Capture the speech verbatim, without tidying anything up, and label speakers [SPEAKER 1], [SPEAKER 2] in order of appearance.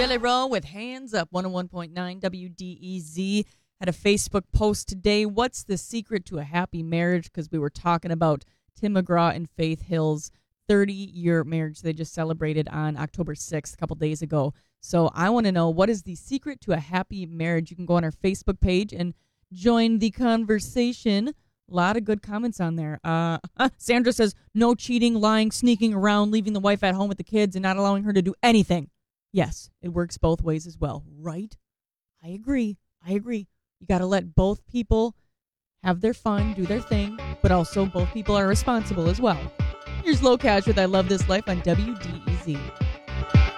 [SPEAKER 1] Jelly Roll with Hands Up, one oh one point nine W D E Z. Had a Facebook post today. What's the secret to a happy marriage? Because we were talking about Tim McGraw and Faith Hill's thirty-year marriage they just celebrated on October sixth, a couple days ago. So I want to know, what is the secret to a happy marriage? You can go on our Facebook page and join the conversation. A lot of good comments on there. Uh, Sandra says, no cheating, lying, sneaking around, leaving the wife at home with the kids and not allowing her to do anything. Yes, it works both ways as well, right? I agree. I agree. You got to let both people have their fun, do their thing, but also both people are responsible as well. Here's Low Cash with I Love This Life on W D E Z.